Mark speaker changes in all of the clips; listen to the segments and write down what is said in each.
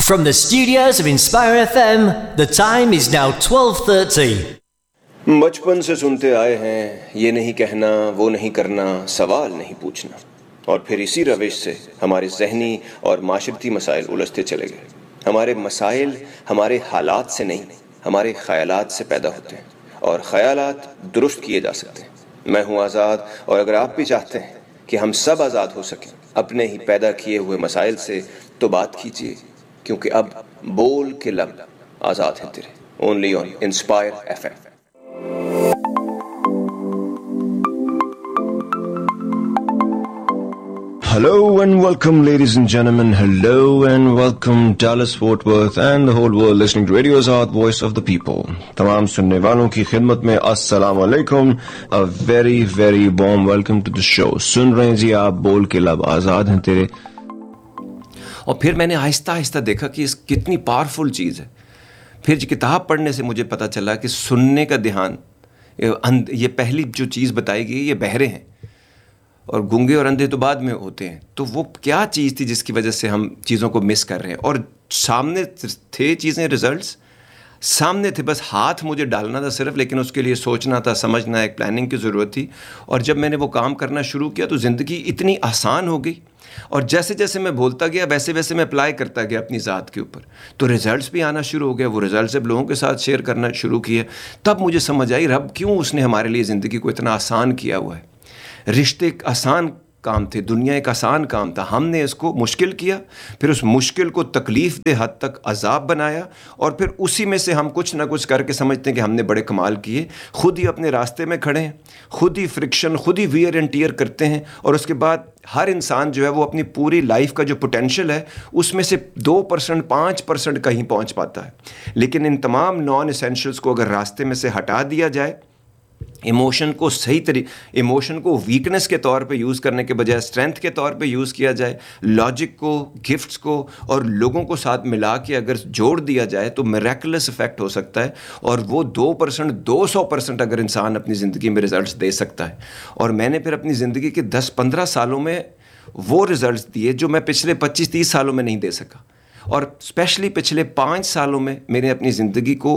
Speaker 1: From the studios of Inspire FM, the time is now 12:30.
Speaker 2: بچپن سے سنتے آئے ہیں یہ نہیں کہنا وہ نہیں کرنا سوال نہیں پوچھنا، اور پھر اسی روش سے ہمارے ذہنی اور معاشرتی مسائل الجھتے چلے گئے۔ ہمارے مسائل ہمارے حالات سے نہیں، ہمارے خیالات سے پیدا ہوتے ہیں، اور خیالات درست کیے جا سکتے ہیں۔ میں ہوں آزاد، اور اگر آپ بھی چاہتے ہیں کہ ہم سب آزاد ہو سکیں اپنے ہی پیدا کیے ہوئے مسائل سے، تو بات کیجیے، کیونکہ اب بول کے لب آزاد ہیں تیرے۔ Only on inspire F M.
Speaker 3: Hello and welcome, ladies and gentlemen. Hello and welcome, Dallas, Fort Worth and the whole world listening to Radio Azad, Voice of the People. تمام سننے والوں کی خدمت میں السلام علیکم. A very very warm welcome to the show. سن رہے ہیں جی آپ بول کے لب آزاد ہیں تیرے.
Speaker 4: اور پھر میں نے آہستہ آہستہ دیکھا کہ اس کتنی پاورفل چیز ہے۔ پھر کتاب پڑھنے سے مجھے پتہ چلا کہ سننے کا دھیان، یہ پہلی جو چیز بتائی گئی، یہ بہرے ہیں اور گونگے اور اندھے تو بعد میں ہوتے ہیں۔ تو وہ کیا چیز تھی جس کی وجہ سے ہم چیزوں کو مس کر رہے ہیں؟ اور سامنے تھے چیزیں، ریزلٹس سامنے تھے، بس ہاتھ مجھے ڈالنا تھا صرف، لیکن اس کے لیے سوچنا تھا، سمجھنا، ایک پلاننگ کی ضرورت تھی۔ اور جب میں نے وہ کام کرنا شروع کیا تو زندگی اتنی آسان ہو گئی، اور جیسے جیسے میں بولتا گیا ویسے ویسے میں اپلائی کرتا گیا اپنی ذات کے اوپر، تو ریزلٹس بھی آنا شروع ہو گیا۔ وہ ریزلٹس جب لوگوں کے ساتھ شیئر کرنا شروع کیے، تب مجھے سمجھ آئی رب کیوں اس نے ہمارے لیے زندگی کو اتنا آسان کیا ہوا ہے۔ رشتے ایک آسان کام تھے، دنیا ایک آسان کام تھا، ہم نے اس کو مشکل کیا، پھر اس مشکل کو تکلیف دہ حد تک عذاب بنایا، اور پھر اسی میں سے ہم کچھ نہ کچھ کر کے سمجھتے ہیں کہ ہم نے بڑے کمال کیے۔ خود ہی اپنے راستے میں کھڑے ہیں، خود ہی فرکشن، خود ہی ویئر اینڈ ٹیئر کرتے ہیں، اور اس کے بعد ہر انسان جو ہے وہ اپنی پوری لائف کا جو پوٹینشیل ہے اس میں سے 2%، 5% کہیں پہنچ پاتا ہے۔ لیکن ان تمام نان ایسینشلس کو اگر راستے میں سے ہٹا دیا جائے، ایموشن کو ایموشن کو ویکنس کے طور پہ یوز کرنے کے بجائے اسٹرینتھ کے طور پہ یوز کیا جائے، لاجک کو، گفٹس کو اور لوگوں کو ساتھ ملا کے اگر جوڑ دیا جائے تو میریکلس افیکٹ ہو سکتا ہے، اور وہ 2%، 200% اگر انسان اپنی زندگی میں ریزلٹس دے سکتا ہے۔ اور میں نے پھر اپنی زندگی کے 10-15 سالوں میں وہ ریزلٹس دیے جو میں پچھلے 25-30 سالوں میں نہیں دے سکا، اور اسپیشلی پچھلے 5 سالوں میں میں نے اپنی زندگی کو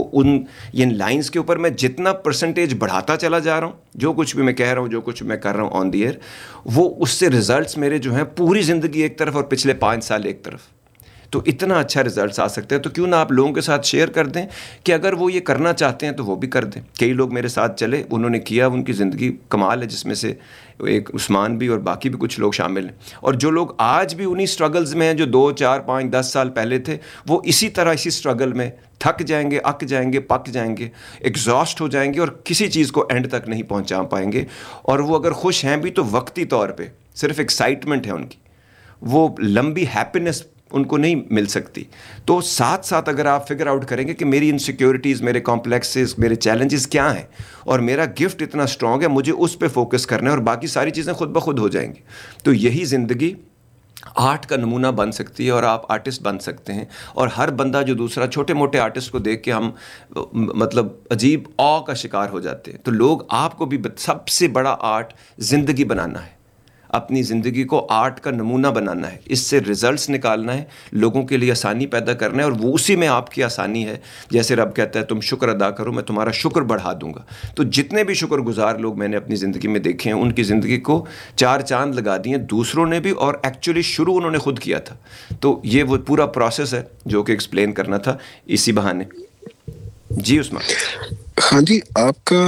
Speaker 4: ان لائنز کے اوپر میں جتنا پرسنٹیج بڑھاتا چلا جا رہا ہوں، جو کچھ بھی میں کہہ رہا ہوں، جو کچھ میں کر رہا ہوں آن دی ایئر، وہ اس سے ریزلٹس میرے جو ہیں پوری زندگی ایک طرف اور پچھلے 5 سال ایک طرف، تو اتنا اچھا ریزلٹس آ سکتے ہیں۔ تو کیوں نہ آپ لوگوں کے ساتھ شیئر کر دیں کہ اگر وہ یہ کرنا چاہتے ہیں تو وہ بھی کر دیں۔ کئی لوگ میرے ساتھ چلے، انہوں نے کیا، ان کی زندگی کمال ہے، جس میں سے ایک عثمان بھی اور باقی بھی کچھ لوگ شامل ہیں۔ اور جو لوگ آج بھی انہی سٹرگلز میں ہیں جو 2، 4، 5، 10 سال پہلے تھے، وہ اسی طرح اسی سٹرگل میں تھک جائیں گے، اک جائیں گے، پک جائیں گے، ایگزاسٹ ہو جائیں گے، اور کسی چیز کو اینڈ تک نہیں پہنچا پائیں گے۔ اور وہ اگر خوش ہیں بھی تو وقتی طور پہ صرف ایکسائٹمنٹ ہے ان کی، وہ لمبی ہیپینس ان کو نہیں مل سکتی۔ تو ساتھ ساتھ اگر آپ فگر آؤٹ کریں گے کہ میری انسیکیورٹیز، میرے کمپلیکسز، میرے چیلنجز کیا ہیں، اور میرا گفٹ اتنا اسٹرانگ ہے، مجھے اس پہ فوکس کرنا ہے، اور باقی ساری چیزیں خود بخود ہو جائیں گی، تو یہی زندگی آرٹ کا نمونہ بن سکتی ہے، اور آپ آرٹسٹ بن سکتے ہیں۔ اور ہر بندہ جو دوسرا چھوٹے موٹے آرٹسٹ کو دیکھ کے ہم مطلب عجیب آ کا شکار ہو جاتے ہیں، تو لوگ آپ کو بھی سب سے بڑا آرٹ زندگی بنانا ہے، اپنی زندگی کو آرٹ کا نمونہ بنانا ہے، اس سے ریزلٹس نکالنا ہے، لوگوں کے لیے آسانی پیدا کرنا ہے، اور وہ اسی میں آپ کی آسانی ہے۔ جیسے رب کہتا ہے تم شکر ادا کرو میں تمہارا شکر بڑھا دوں گا۔ تو جتنے بھی شکر گزار لوگ میں نے اپنی زندگی میں دیکھے ہیں، ان کی زندگی کو 4 چاند لگا دیے دوسروں نے بھی، اور ایکچولی شروع انہوں نے خود کیا تھا۔ تو یہ وہ پورا پروسیس ہے جو کہ ایکسپلین کرنا تھا اسی بہانے۔ جی عثمان۔
Speaker 5: ہاں جی، آپ کا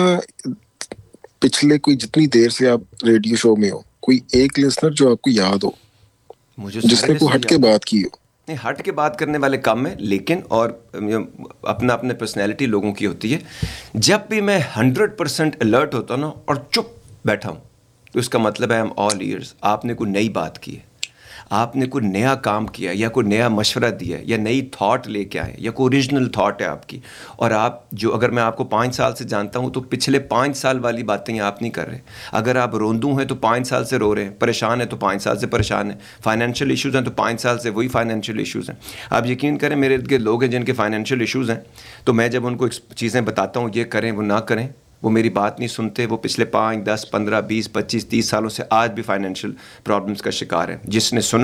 Speaker 5: پچھلے کوئی جتنی دیر سے آپ ریڈیو شو میں ہو، کوئی ایک لسنر جو آپ کو یاد ہو جس نے کوئی ہٹ کے بات کی ہو؟
Speaker 4: نہیں، ہٹ کے بات کرنے والے کم ہیں، لیکن اور اپنا پرسنالٹی لوگوں کی ہوتی ہے۔ جب بھی میں 100% الرٹ ہوتا ہوں نا اور چپ بیٹھا ہوں، تو اس کا مطلب ہے I'm all ears۔ آپ نے کوئی نئی بات کی ہے، آپ نے کوئی نیا کام کیا، یا کوئی نیا مشورہ دیا، یا نئی تھاٹ لے کے آئے، یا کوئی اوریجنل تھاٹ ہے آپ کی، اور آپ جو، اگر میں آپ کو 5 سال سے جانتا ہوں تو پچھلے 5 سال والی باتیں آپ نہیں کر رہے۔ اگر آپ روندوں ہیں تو 5 سال سے رو رہے ہیں، پریشان ہیں تو 5 سال سے پریشان ہیں، فائنینشیل ایشوز ہیں تو 5 سال سے وہی فائنینشیل ایشوز ہیں۔ آپ یقین کریں، میرے ارد گرد لوگ ہیں جن کے فائنینشیل ایشوز ہیں، تو میں جب ان کو چیزیں بتاتا ہوں یہ کریں وہ نہ کریں، وہ میری بات نہیں سنتے، وہ پچھلے 5، 10، 15، 20، 25، 30 سالوں سے آج بھی فائنینشیل پرابلمس کا شکار ہے۔ جس نے سنا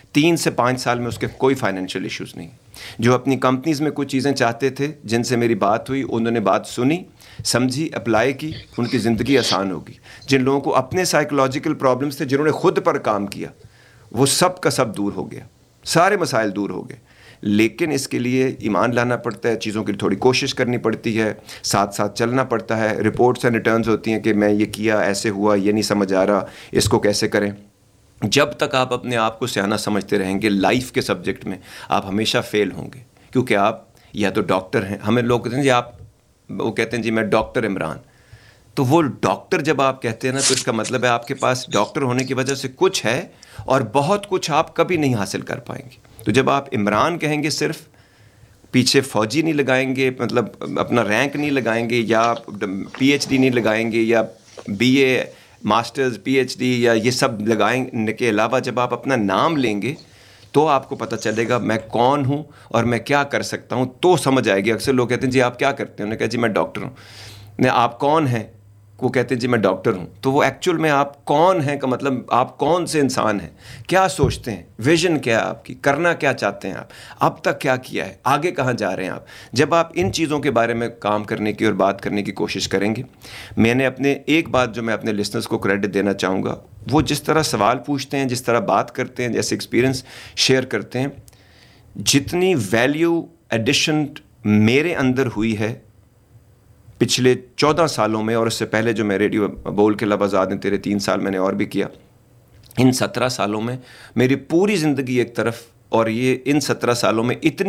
Speaker 4: 3 سے 5 سال میں اس کے کوئی فائنینشیل ایشوز نہیں. جو اپنی کمپنیز میں کچھ چیزیں چاہتے تھے, جن سے میری بات ہوئی, انہوں نے بات سنی, سمجھی, اپلائی کی, ان کی زندگی آسان ہوگی. جن لوگوں کو اپنے سائیکولوجیکل پرابلمس تھے, جنہوں نے خود پر کام کیا, وہ سب کا سب دور ہو گیا, سارے مسائل دور ہو گئے. لیکن اس کے لیے ایمان لانا پڑتا ہے, چیزوں کے لیے تھوڑی کوشش کرنی پڑتی ہے, ساتھ ساتھ چلنا پڑتا ہے. رپورٹس اینڈ ریٹرنز ہوتی ہیں کہ میں یہ کیا, ایسے ہوا, یہ نہیں سمجھ آ رہا, اس کو کیسے کریں. جب تک آپ اپنے آپ کو سیانہ سمجھتے رہیں گے لائف کے سبجیکٹ میں, آپ ہمیشہ فیل ہوں گے. کیونکہ آپ یا تو ڈاکٹر ہیں, ہمیں لوگ کہتے ہیں جی آپ, وہ کہتے ہیں جی میں ڈاکٹر عمران. تو وہ ڈاکٹر جب آپ کہتے ہیں نا, تو اس کا مطلب ہے آپ کے پاس ڈاکٹر ہونے کی وجہ سے کچھ ہے, اور بہت کچھ آپ کبھی نہیں حاصل کر پائیں گے. تو جب آپ عمران کہیں گے, صرف پیچھے فوجی نہیں لگائیں گے, مطلب اپنا رینک نہیں لگائیں گے, یا پی ایچ ڈی نہیں لگائیں گے, یا be a masters P H D یا یہ سب لگائیں کے علاوہ جب آپ اپنا نام لیں گے, تو آپ کو پتہ چلے گا میں کون ہوں اور میں کیا کر سکتا ہوں. تو سمجھ آئے گی. اکثر لوگ کہتے ہیں جی آپ کیا کرتے ہیں, انہوں نے کہا جی میں ڈاکٹر ہوں. نہیں, آپ کون ہیں, وہ کہتے ہیں جی میں ڈاکٹر ہوں. تو وہ ایکچوئل میں آپ کون ہیں کا مطلب آپ کون سے انسان ہیں, کیا سوچتے ہیں, ویژن کیا ہے آپ کی, کرنا کیا چاہتے ہیں آپ, اب تک کیا کیا ہے, آگے کہاں جا رہے ہیں آپ. جب آپ ان چیزوں کے بارے میں کام کرنے کی اور بات کرنے کی کوشش کریں گے. میں نے اپنے ایک بات جو میں اپنے لسنرز کو کریڈٹ دینا چاہوں گا, وہ جس طرح سوال پوچھتے ہیں, جس طرح بات کرتے ہیں, جیسے ایکسپیرینس شیئر کرتے ہیں, جتنی ویلیو ایڈیشن میرے اندر ہوئی ہے پچھلے 14 سالوں میں, اور اس سے پہلے جو میں ریڈیو بول کے لب آزاد ہیں تیرے 3 سال میں نے اور بھی کیا, ان 17 سالوں میں میری پوری زندگی ایک طرف, اور یہ ان 17 سالوں میں اتنی